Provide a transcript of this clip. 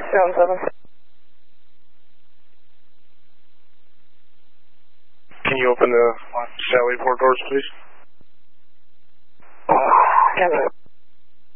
7-7. Can you open the Sally port doors, please? Cancel.